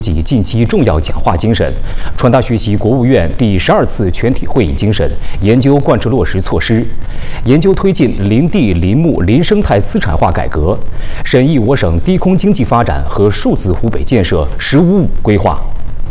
及近期重要讲话精神，传达学习国务院第12次全体会议精神，研究贯彻落实措施，研究推进林地、林木、林生态资产化改革，审议我省低空经济发展和数字湖北建设“十五五”规划。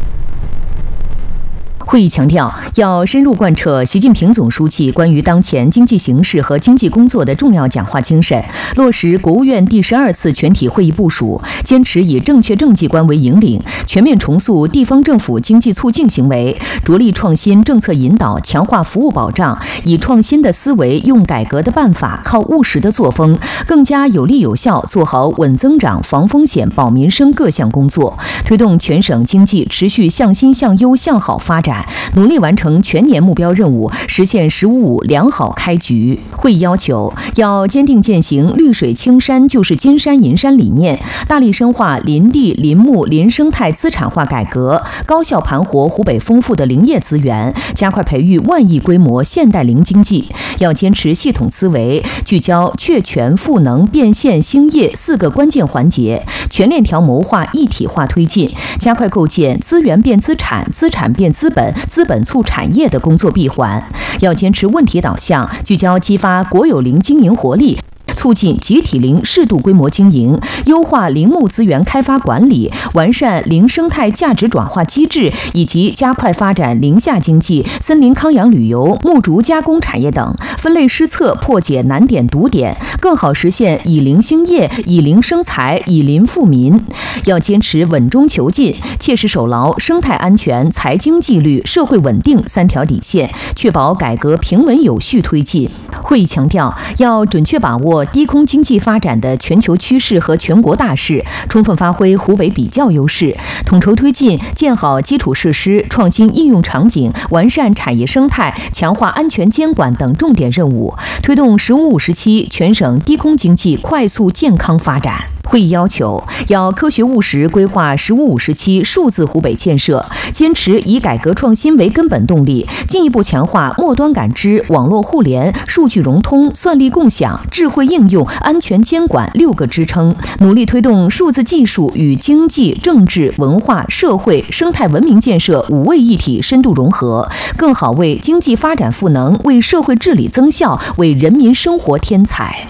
会议强调，要深入贯彻习近平总书记关于当前经济形势和经济工作的重要讲话精神，落实国务院第12次全体会议部署，坚持以正确政绩观为引领，全面重塑地方政府经济促进行为，着力创新政策引导，强化服务保障，以创新的思维、用改革的办法、靠务实的作风，更加有力有效做好稳增长、防风险、保民生各项工作，推动全省经济持续向新向优向好发展。 努力完成全年目标任务，实现“十五五”良好开局。会议要求，要坚定践行“绿水青山就是金山银山”理念，大力深化林地、林木、林生态资产化改革，高效盘活湖北丰富的林业资源，加快培育万亿规模现代林经济。要坚持系统思维，聚焦确权、赋能、变现、兴业4个关键环节，全链条谋划一体化推进，加快构建资源变资产、资产变资本。 资本促产业的工作闭环，要坚持问题导向，聚焦激发国有林经营活力。 促进集体林适度规模经营，优化林木资源开发管理，完善林生态价值转化机制，以及加快发展林下经济、森林康养旅游、木竹加工产业等，分类施策，破解难点堵点，更好实现以林兴业、以林生财、以林富民。要坚持稳中求进，切实守牢生态安全、财经纪律、社会稳定3条底线，确保改革平稳有序推进。会议强调，要准确把握 低空经济发展的全球趋势和全国大势，充分发挥湖北比较优势，统筹推进建好基础设施、创新应用场景、完善产业生态、强化安全监管等重点任务，推动“十五五”时期全省低空经济快速健康发展。 会议要求，要科学务实规划“十五五”时期数字湖北建设，坚持以改革创新为根本动力，进一步强化末端感知、网络互联、数据融通、算力共享、智慧应用、安全监管6个支撑，努力推动数字技术与经济、政治、文化、社会、生态文明建设5位一体深度融合，更好为经济发展赋能，为社会治理增效，为人民生活添彩。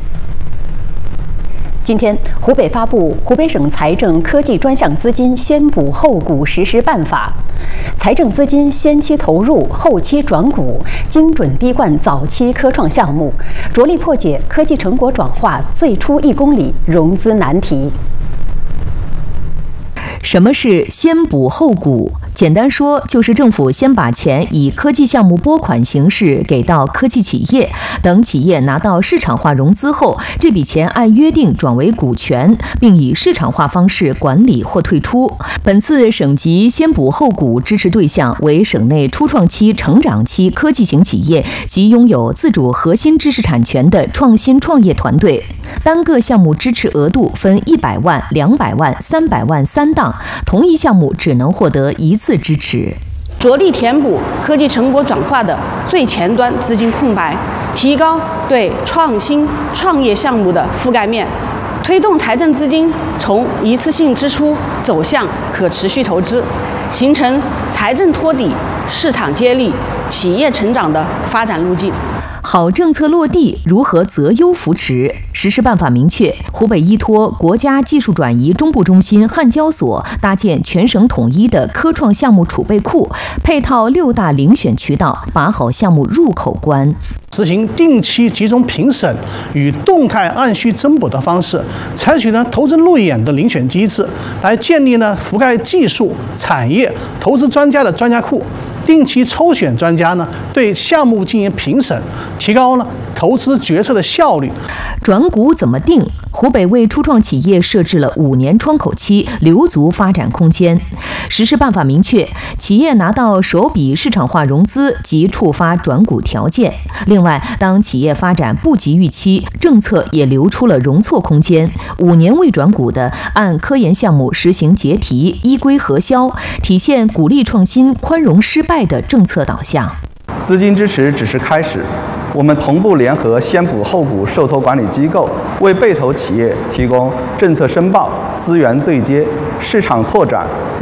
今天，湖北发布《湖北省财政科技专项资金先补后鼓实施办法》，财政资金先期投入，后期转股，精准滴灌早期科创项目，着力破解科技成果转化最初1公里融资难题。 什么是先补后鼓？简单说，就是政府先把钱以科技项目拨款形式给到科技企业，等企业拿到市场化融资后，这笔钱按约定转为股权，并以市场化方式管理或退出。本次省级先补后鼓支持对象为省内初创期、成长期科技型企业及拥有自主核心知识产权的创新创业团队。单个项目支持额度分100万、200万、300万3档。 同一项目只能获得1次支持， 着力填补科技成果转化的最前端资金空白，提高对创新创业项目的覆盖面，推动财政资金从一次性支出走向可持续投资，形成财政托底、市场接力、企业成长的发展路径。 好政策落地，如何择优扶持？实施办法明确，湖北依托国家技术转移中部中心汉交所，搭建全省统一的科创项目储备库，配套6大遴选渠道，把好项目入口关。 实行定期集中评审与动态按需增补的方式，采取投资路演的遴选机制，来建立覆盖技术、产业、投资专家的专家库。 定期抽选专家对项目进行评审，提高投资决策的效率。 转股怎么定？湖北为初创企业设置了5年窗口期，留足发展空间。实施办法明确，企业拿到首笔市场化融资即触发转股条件。另外，当企业发展不及预期，政策也留出了容错空间。5年未转股的，按科研项目实行结题，依规核销，体现鼓励创新、宽容失败的政策导向。 资金支持只是开始， 我们同步联合先补后补受托管理机构，为被投企业提供政策申报、资源对接、市场拓展、